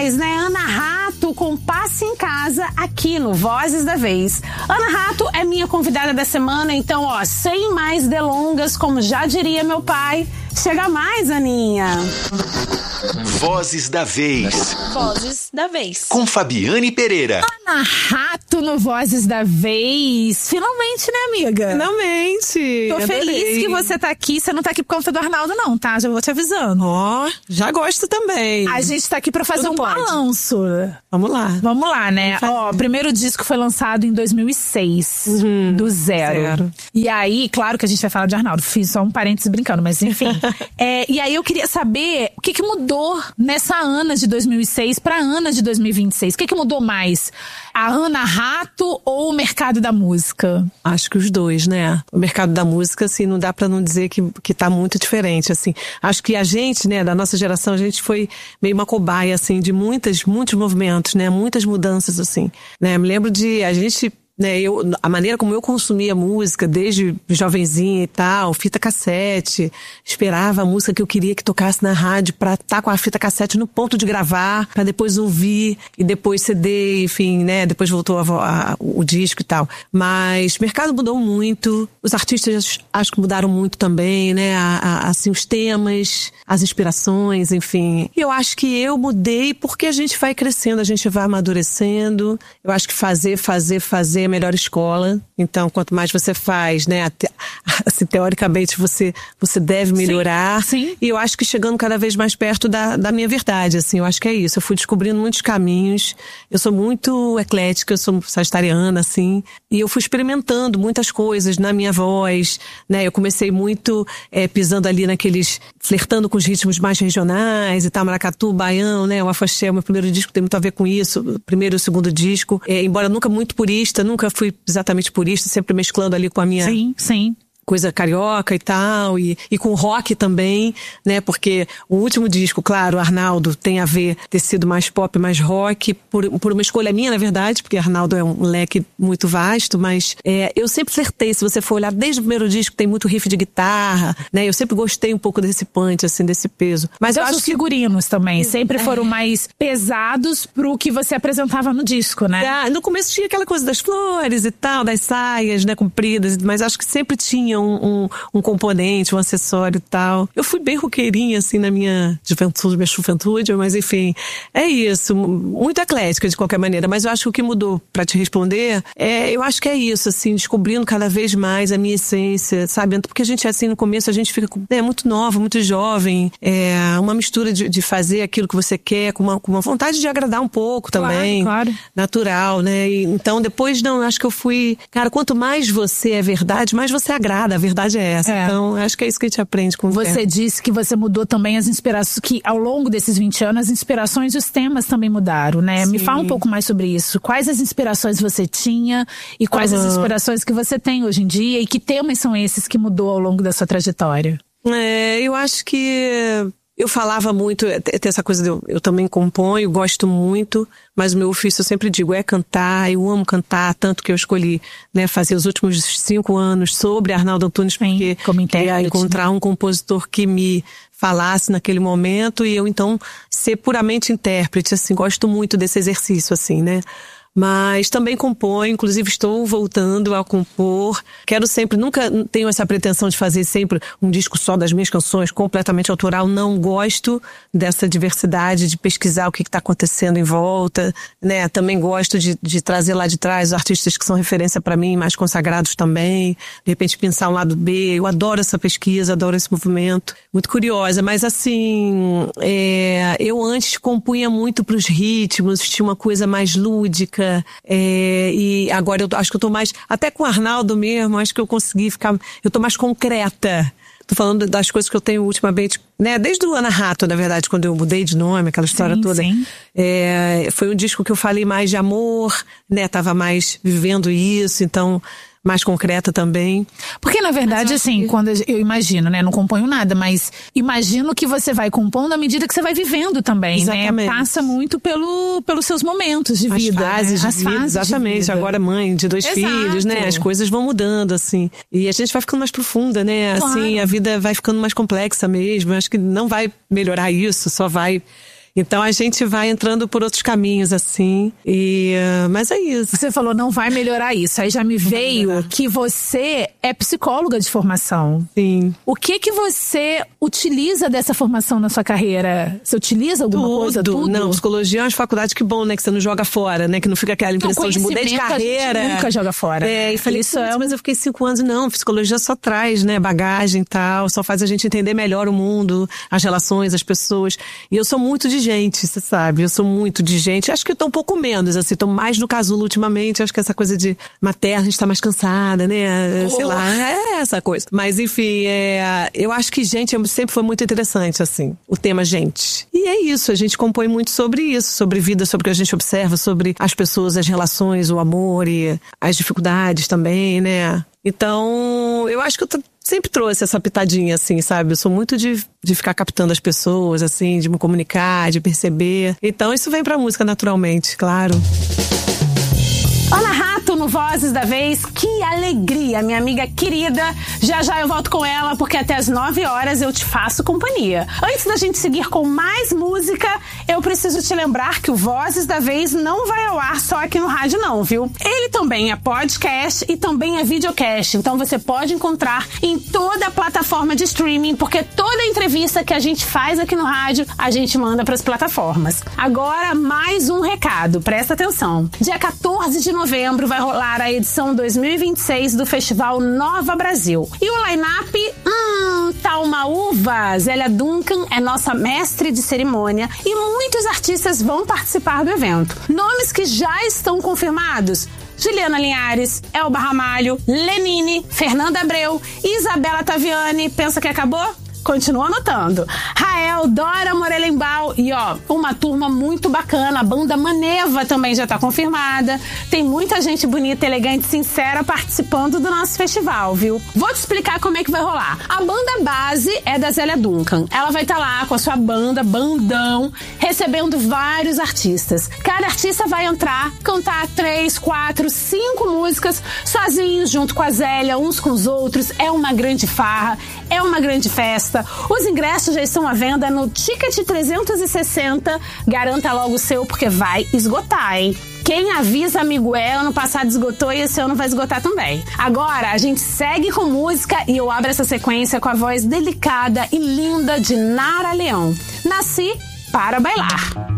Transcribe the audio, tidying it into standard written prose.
demais, né? Ana Rato com Passe em Casa aqui no Vozes da Vez. Ana Rato é minha convidada da semana, então, ó, sem mais delongas, como já diria meu pai, chega mais, Aninha. Vozes da Vez. Vozes da Vez. Com Fabiane Pereira. Ana Rato no Vozes da Vez. Finalmente, né, amiga? Finalmente. Tô feliz que você tá aqui. Você não tá aqui por conta do Arnaldo, não, tá? Já vou te avisando. Ó, já gosto também. A gente tá aqui pra fazer um balanço. Vamos lá. Vamos lá, né? Ó, o primeiro disco foi lançado em 2006. Do zero. E aí, claro que a gente vai falar de Arnaldo. Fiz só um parênteses brincando, mas enfim. E aí eu queria saber o que mudou nessa Ana de 2006 pra Ana de 2026. O que mudou mais? A Ana Rato ou o mercado da música? Acho que os dois, né? O mercado da música, assim, não dá pra não dizer que tá muito diferente, assim. Acho que a gente, né, da nossa geração, a gente foi meio uma cobaia, assim, de muitos movimentos, né? Muitas mudanças, assim, né? Me lembro de a gente... Né, a maneira como eu consumia música desde jovenzinha e tal, fita cassete, esperava a música que eu queria que tocasse na rádio pra estar com a fita cassete no ponto de gravar, pra depois ouvir e depois CD, enfim, né, depois voltou o disco e tal. Mas o mercado mudou muito, os artistas acho que mudaram muito também, né, assim, os temas, as inspirações, enfim. E eu acho que eu mudei porque a gente vai crescendo, a gente vai amadurecendo. Eu acho que fazer a melhor escola. Então, quanto mais você faz, né, assim, teoricamente você deve melhorar. Sim. E eu acho que chegando cada vez mais perto da minha verdade, assim, eu acho que é isso. Eu fui descobrindo muitos caminhos. Eu sou muito eclética, eu sou sagitariana, assim, e eu fui experimentando muitas coisas na minha voz, né? Eu comecei muito pisando ali flertando com os ritmos mais regionais e tal, maracatu, baião, né? O afoxé, o meu primeiro disco tem muito a ver com isso, o primeiro e o segundo disco. Embora nunca muito purista, nunca fui exatamente purista, sempre mesclando ali com a minha... Sim. Coisa carioca e tal, e com rock também, né, porque o último disco, claro, Arnaldo tem a ver ter sido mais pop, mais rock, por uma escolha minha, na verdade, porque Arnaldo é um leque muito vasto, mas eu sempre flertei, se você for olhar desde o primeiro disco, tem muito riff de guitarra, né, eu sempre gostei um pouco desse punch, assim, desse peso. Mas eu acho que figurinos também sempre foram mais pesados pro que você apresentava no disco, né? No começo tinha aquela coisa das flores e tal, das saias, né, compridas, mas acho que sempre tinha um componente, um acessório e tal. Eu fui bem roqueirinha, assim, na minha juventude, mas enfim, é isso. Muito eclética, de qualquer maneira. Mas eu acho que o que mudou, pra te responder, eu acho que é isso, assim, descobrindo cada vez mais a minha essência, sabe? Porque a gente, assim, no começo, a gente fica muito nova, muito jovem, uma mistura de fazer aquilo que você quer, com uma vontade de agradar um pouco também. Claro. Natural, né? E, então, depois, acho que eu fui... Cara, quanto mais você é verdade, mais você agrada. A verdade é essa. Então, acho que é isso que a gente aprende com o tempo. Você disse que você mudou também as inspirações, que ao longo desses 20 anos, as inspirações e os temas também mudaram, né? Sim. Me fala um pouco mais sobre isso. Quais as inspirações você tinha e quais as inspirações que você tem hoje em dia e que temas são esses que mudou ao longo da sua trajetória? Eu acho que... Eu falava muito, tem essa coisa eu também componho, gosto muito, mas o meu ofício, eu sempre digo, é cantar, eu amo cantar, tanto que eu escolhi, né, fazer os últimos 5 anos sobre Arnaldo Antunes, porque queria encontrar um compositor que me falasse naquele momento e eu, então, ser puramente intérprete, assim, gosto muito desse exercício, assim, né. Mas também componho, inclusive estou voltando a compor. Quero sempre, nunca tenho essa pretensão de fazer sempre um disco só das minhas canções, completamente autoral. Não gosto dessa diversidade, de pesquisar o que está acontecendo em volta, né? Também gosto de trazer lá de trás os artistas que são referência para mim, mais consagrados também. De repente pensar um lado B. Eu adoro essa pesquisa, adoro esse movimento. Muito curiosa, mas assim, eu antes compunha muito pros ritmos, tinha uma coisa mais lúdica. E agora eu acho que eu tô mais, até com o Arnaldo mesmo, acho que eu consegui eu tô mais concreta. Tô falando das coisas que eu tenho ultimamente, né, desde o Ana Rato, na verdade, quando eu mudei de nome, aquela história toda. Sim. Foi um disco que eu falei mais de amor, né, tava mais vivendo isso, então... mais concreta também. Porque, na verdade, assim, quando eu imagino, né? Não componho nada, mas imagino que você vai compondo à medida que você vai vivendo também, exatamente, né? Passa muito pelos seus momentos de vida. Fases, né? de vida, exatamente. De vida. Agora mãe de 2 filhos, né? As coisas vão mudando, assim. E a gente vai ficando mais profunda, né? Claro. Assim, a vida vai ficando mais complexa mesmo. Eu acho que não vai melhorar isso, só vai... Então a gente vai entrando por outros caminhos, assim. Mas é isso. Você falou, não vai melhorar isso. Aí já me veio que você é psicóloga de formação. Sim. O que você utiliza dessa formação na sua carreira? Você utiliza alguma coisa? Tudo? Não, psicologia é uma faculdade que bom, né? Que você não joga fora, né? Que não fica aquela impressão de mudei de carreira. A gente nunca joga fora. E falei, isso mas eu fiquei 5 anos. Não, psicologia só traz, né? Bagagem e tal. Só faz a gente entender melhor o mundo, as relações, as pessoas. E eu sou muito de gente, você sabe? Eu sou muito de gente. Acho que eu tô um pouco menos, assim. Tô mais no casulo ultimamente. Acho que essa coisa de materna, a gente tá mais cansada, né? Sei lá, é essa coisa. Mas, enfim, eu acho que gente sempre foi muito interessante, assim. O tema gente. E é isso, a gente compõe muito sobre isso. Sobre vida, sobre o que a gente observa, sobre as pessoas, as relações, o amor e as dificuldades também, né? Então, eu acho que eu sempre trouxe essa pitadinha, assim, sabe? Eu sou muito de ficar captando as pessoas, assim, de me comunicar, de perceber. Então, isso vem pra música naturalmente, claro. Ana Rato no Vozes da Vez, que alegria, minha amiga querida. Já eu volto com ela, porque até as 9 horas eu te faço companhia. Antes da gente seguir com mais música, eu preciso te lembrar que o Vozes da Vez não vai ao ar só aqui no rádio não, viu? Ele também é podcast e também é videocast, então você pode encontrar em toda a plataforma de streaming, porque toda entrevista que a gente faz aqui no rádio, a gente manda para as plataformas. Agora, mais um recado, presta atenção. Dia 14 de novembro vai rolar a edição 2026 do Festival Nova Brasil. E o line-up, tá uma uva. Zélia Duncan é nossa mestre de cerimônia e muitos artistas vão participar do evento. Nomes que já estão confirmados: Juliana Linhares, Elba Ramalho, Lenine, Fernanda Abreu, Isabela Taviani. Pensa que acabou? Continua anotando. Rael, Dora Morelenbaum e uma turma muito bacana. A banda Maneva também já tá confirmada. Tem muita gente bonita, elegante, sincera participando do nosso festival, viu? Vou te explicar como é que vai rolar. A banda base é da Zélia Duncan. Ela vai estar lá com a sua banda, bandão, recebendo vários artistas. Cada artista vai entrar, cantar 3, 4, 5 músicas sozinhos, junto com a Zélia, uns com os outros. É uma grande farra, é uma grande festa. Os ingressos já estão à venda no Ticket 360. Garanta logo o seu, porque vai esgotar, hein? Quem avisa, amigo, ano passado esgotou e esse ano vai esgotar também. Agora, a gente segue com música e eu abro essa sequência com a voz delicada e linda de Nara Leão. Nasci para bailar.